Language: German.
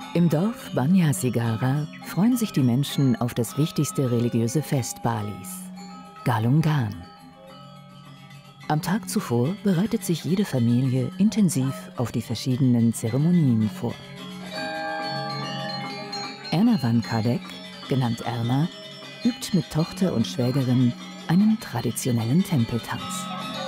Im Dorf Banya Sigara freuen sich die Menschen auf das wichtigste religiöse Fest Balis, Galungan. Am Tag zuvor bereitet sich jede Familie intensiv auf die verschiedenen Zeremonien vor. Erna van Kadek, genannt Erna, übt mit Tochter und Schwägerin einen traditionellen Tempeltanz.